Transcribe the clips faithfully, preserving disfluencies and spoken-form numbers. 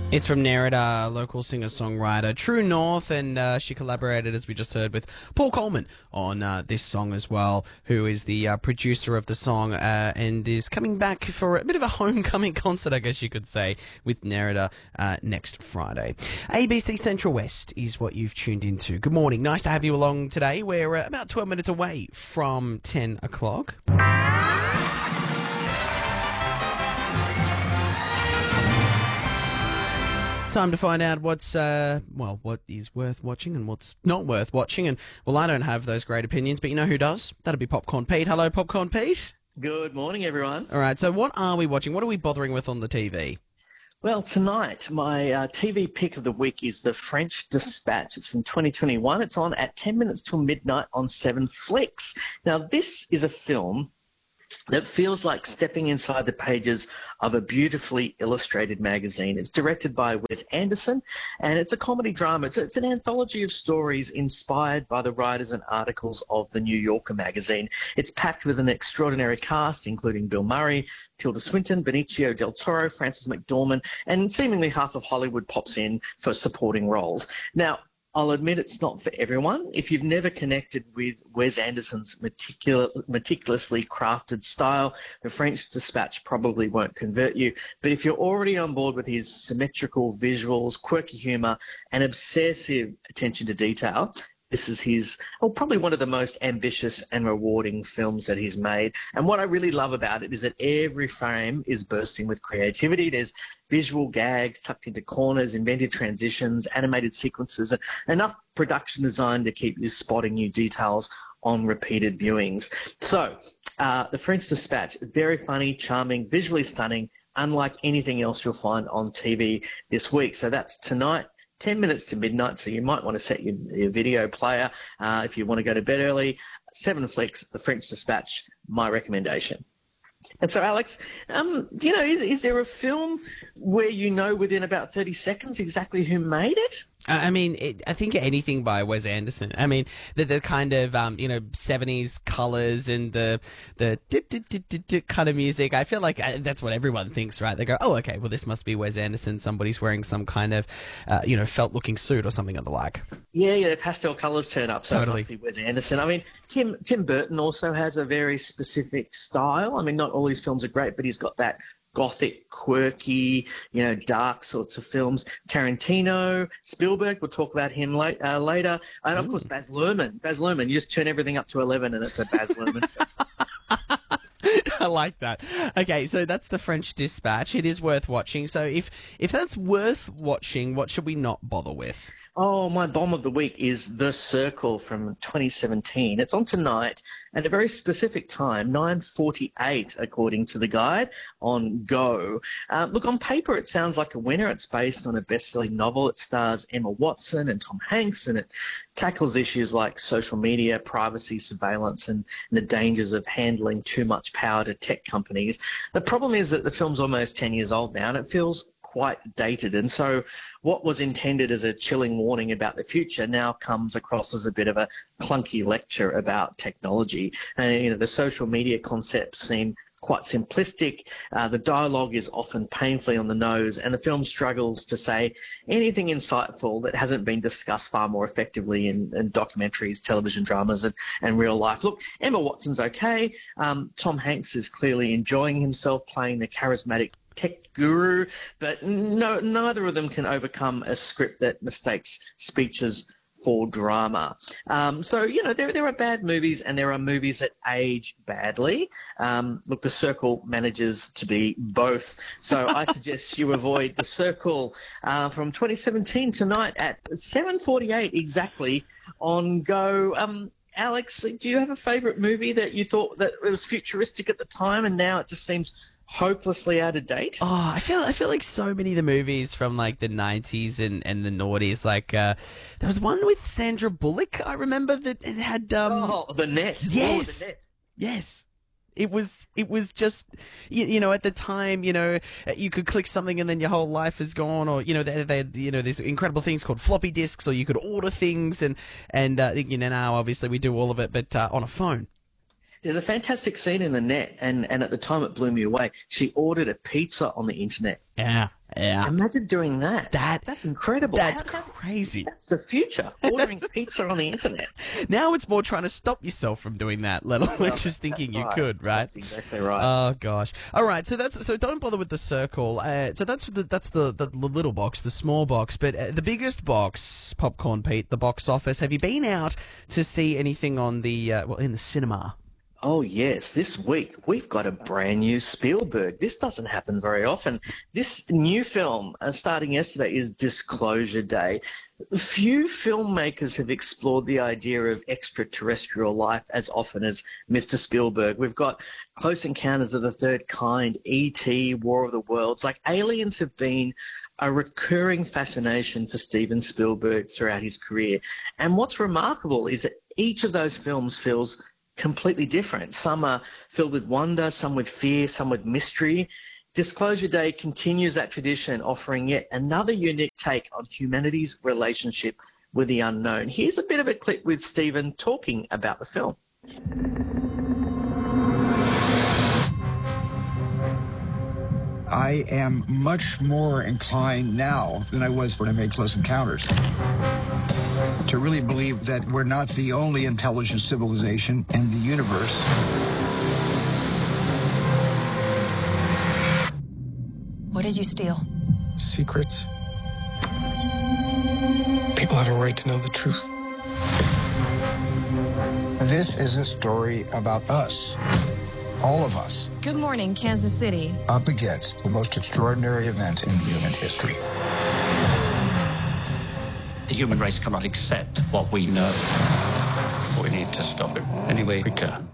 It's from Nerida, local singer-songwriter True North, and uh, she collaborated, as we just heard, with Paul Coleman on uh, this song as well, who is the uh, producer of the song uh, and is coming back for a bit of a homecoming concert, I guess you could say, with Nerida uh, next Friday. A B C Central West is what you've tuned into. Good morning. Nice to have you along today. We're uh, about twelve minutes away from ten o'clock. Time to find out what's, uh, well, what is worth watching and what's not worth watching. And, well, I don't have those great opinions, but you know who does? That'd be Popcorn Pete. Hello, Popcorn Pete. Good morning, everyone. All right, so what are we watching? What are we bothering with on the T V? Well, tonight, my uh, T V pick of the week is The French Dispatch. It's from twenty twenty-one. It's on at ten minutes till midnight on Seven Flicks. Now, this is a film that feels like stepping inside the pages of a beautifully illustrated magazine. It's directed by Wes Anderson, and it's a comedy drama. It's, it's an anthology of stories inspired by the writers and articles of the New Yorker magazine. It's packed with an extraordinary cast, including Bill Murray, Tilda Swinton, Benicio del Toro, Frances McDormand, and seemingly half of Hollywood pops in for supporting roles. Now, I'll admit it's not for everyone. If you've never connected with Wes Anderson's meticul- meticulously crafted style, The French Dispatch probably won't convert you. But if you're already on board with his symmetrical visuals, quirky humour, and obsessive attention to detail, this is his, well, probably one of the most ambitious and rewarding films that he's made. And what I really love about it is that every frame is bursting with creativity. There's visual gags tucked into corners, inventive transitions, animated sequences, and enough production design to keep you spotting new details on repeated viewings. So, uh, The French Dispatch, very funny, charming, visually stunning, unlike anything else you'll find on T V this week. So that's tonight, ten minutes to midnight, so you might want to set your, your video player uh, if you want to go to bed early. Seven Flicks, The French Dispatch, my recommendation. And so, Alex, um, you know, is, is there a film where you know within about thirty seconds exactly who made it? I mean, it, I think anything by Wes Anderson. I mean, the the kind of um, you know seventies colors and the the kind of music. I feel like that's what everyone thinks, right? They go, "Oh, okay, well, this must be Wes Anderson. Somebody's wearing some kind of uh, you know felt looking suit or something of the like." Yeah, yeah, the pastel colors turn up, so Totally. It must be Wes Anderson. I mean, Tim Tim Burton also has a very specific style. I mean, not all his films are great, but he's got that gothic, quirky, you know, dark sorts of films. Tarantino, Spielberg, we'll talk about him late, uh, later. And, of course, Baz Luhrmann. Baz Luhrmann, you just turn everything up to eleven and it's a Baz Luhrmann film. I like that. Okay, so that's The French Dispatch. It is worth watching. So if if that's worth watching, what should we not bother with? Oh, my bomb of the week is The Circle from twenty seventeen. It's on tonight at a very specific time, nine forty-eight, according to the guide, on Go. Uh, look, on paper, it sounds like a winner. It's based on a best-selling novel. It stars Emma Watson and Tom Hanks, and it tackles issues like social media, privacy, surveillance, and, and the dangers of handling too much power to tech companies. The problem is that the film's almost ten years old now, and it feels quite dated, and so what was intended as a chilling warning about the future now comes across as a bit of a clunky lecture about technology. And you know, the social media concepts seem quite simplistic. Uh, the dialogue is often painfully on the nose, and the film struggles to say anything insightful that hasn't been discussed far more effectively in, in documentaries, television dramas, and, and real life. Look, Emma Watson's okay. Um, Tom Hanks is clearly enjoying himself playing the charismatic tech guru, but no, neither of them can overcome a script that mistakes speeches for drama. Um, so, you know, there, there are bad movies and there are movies that age badly. Um, look, The Circle manages to be both. So I suggest you avoid The Circle uh, from twenty seventeen tonight at seven forty-eight exactly on Go. Um, Alex, do you have a favourite movie that you thought that it was futuristic at the time and now it just seems hopelessly out of date? Oh, I feel I feel like so many of the movies from like the nineties and, and the noughties, like uh, there was one with Sandra Bullock. I remember that it had um oh the net. Yes, oh, the net. yes. It was it was just you, you know at the time you know you could click something and then your whole life is gone, or you know they they had, you know these incredible things called floppy disks, or you could order things and and uh, you know now obviously we do all of it but uh, on a phone. There's a fantastic scene in the net, and, and at the time it blew me away. She ordered a pizza on the internet. Yeah, yeah. Imagine doing that. That That's incredible. That's How- how- crazy. That's the future. Ordering pizza on the internet. Now it's more trying to stop yourself from doing that, let alone just thinking you Right. could, right? That's exactly right. Oh gosh! All right, so that's so don't bother with the circle. Uh, so that's the that's the, the the little box, the small box, but uh, the biggest box, Popcorn Pete, the box office. Have you been out to see anything on the uh, well in the cinema? Oh, yes. This week, we've got a brand new Spielberg. This doesn't happen very often. This new film, uh, starting yesterday, is Disclosure Day. Few filmmakers have explored the idea of extraterrestrial life as often as Mister Spielberg. We've got Close Encounters of the Third Kind, E T, War of the Worlds. Like, aliens have been a recurring fascination for Steven Spielberg throughout his career. And what's remarkable is that each of those films feels completely different. Some are filled with wonder, some with fear, some with mystery. Disclosure Day continues that tradition, offering yet another unique take on humanity's relationship with the unknown. Here's a bit of a clip with Stephen talking about the film. I am much more inclined now than I was when I made Close Encounters to really believe that we're not the only intelligent civilization in the universe. What did you steal? Secrets. People have a right to know the truth. This is a story about us, all of us, Good morning, Kansas City. up against the most extraordinary event in human history. The human race cannot accept what we know. We need to stop it any way we can.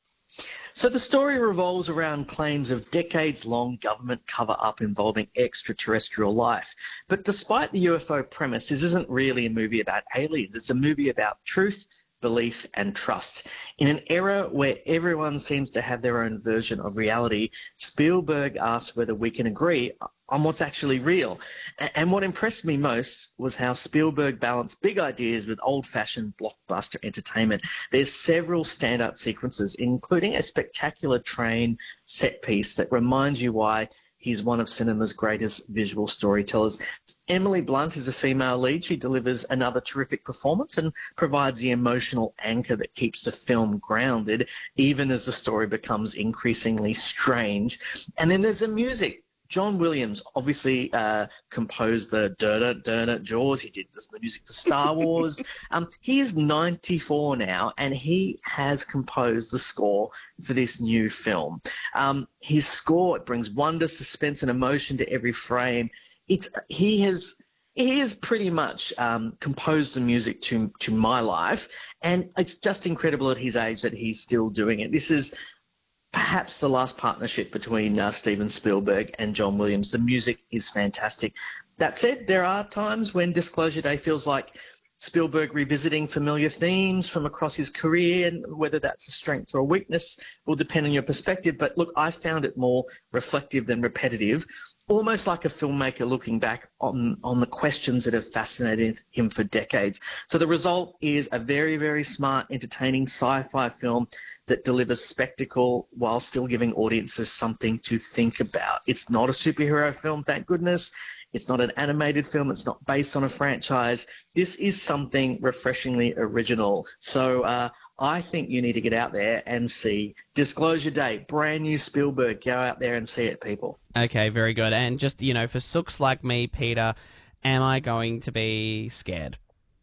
So the story revolves around claims of decades-long government cover-up involving extraterrestrial life. But despite the U F O premise, this isn't really a movie about aliens. It's a movie about truth, belief, and trust. In an era where everyone seems to have their own version of reality, Spielberg asks whether we can agree on what's actually real. And what impressed me most was how Spielberg balanced big ideas with old-fashioned blockbuster entertainment. There's several standout sequences, including a spectacular train set piece that reminds you why he's one of cinema's greatest visual storytellers. Emily Blunt is a female lead. She delivers another terrific performance and provides the emotional anchor that keeps the film grounded, even as the story becomes increasingly strange. And then there's the music. John Williams obviously uh, composed the Derna Derna Jaws. He did this, the music for Star Wars. um, he is ninety-four now, and he has composed the score for this new film. Um, his score, it brings wonder, suspense, and emotion to every frame. It's he has he has pretty much um, composed the music to to my life, and it's just incredible at his age that he's still doing it. This is perhaps the last partnership between uh, Steven Spielberg and John Williams. The music is fantastic. That said, there are times when Disclosure Day feels like Spielberg revisiting familiar themes from across his career, and whether that's a strength or a weakness will depend on your perspective. But look, I found it more reflective than repetitive, almost like a filmmaker looking back on, on the questions that have fascinated him for decades. So the result is a very, very smart, entertaining sci-fi film that delivers spectacle while still giving audiences something to think about. It's not a superhero film, thank goodness. It's not an animated film. It's not based on a franchise. This is something refreshingly original. So uh, I think you need to get out there and see Disclosure Day, brand new Spielberg. Go out there and see it, people. Okay, very good. And just, you know, for sooks like me, Peter, am I going to be scared?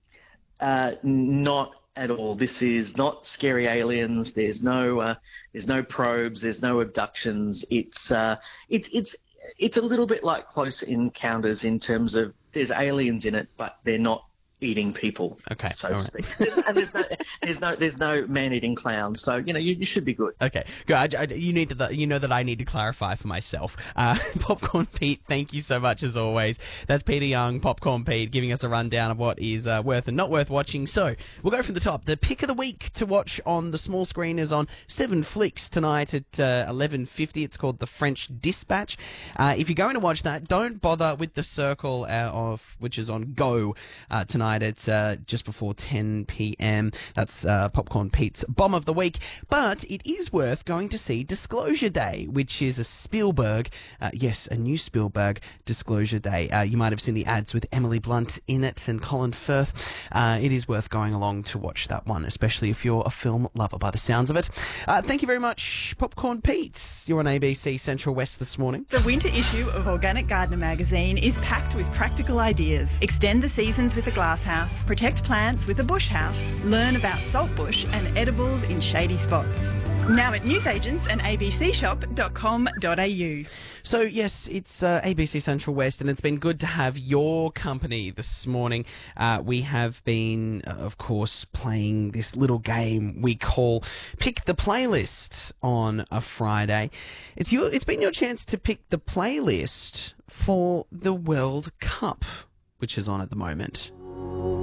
Uh, not at all. This is not scary aliens. There's no, uh, there's no probes. There's no abductions. It's, uh, it's, it's, it's a little bit like Close Encounters in terms of there's aliens in it, but they're not eating people, Okay, so all to right. speak. There's, and there's no, there's no, there's no man-eating clowns. So you know, you, you should be good. Okay, good. I, I, you need to, you know that I need to clarify for myself. Uh, Popcorn Pete, thank you so much as always. That's Peter Young, Popcorn Pete, giving us a rundown of what is uh, worth and not worth watching. So we'll go from the top. The pick of the week to watch on the small screen is on Seven Flicks tonight at uh, eleven fifty. It's called The French Dispatch. Uh, if you're going to watch that, don't bother with The Circle uh, of which is on Go uh, tonight. tonight at uh, just before ten p.m. That's uh, Popcorn Pete's Bomb of the Week. But it is worth going to see Disclosure Day, which is a Spielberg, uh, yes, a new Spielberg Disclosure Day. Uh, you might have seen the ads with Emily Blunt in it and Colin Firth. Uh, it is worth going along to watch that one, especially if you're a film lover by the sounds of it. Uh, thank you very much, Popcorn Pete. You're on A B C Central West this morning. The winter issue of Organic Gardener magazine is packed with practical ideas. Extend the seasons with a glasshouse, protect plants with a bush house, learn about saltbush and edibles in shady spots. Now at newsagents and a b c shop dot com dot a u. So, yes, it's uh, A B C Central West, and it's been good to have your company this morning. Uh, we have been, uh, of course, playing this little game we call Pick the Playlist on a Friday. It's your, it's been your chance to pick the playlist for the World Cup, which is on at the moment.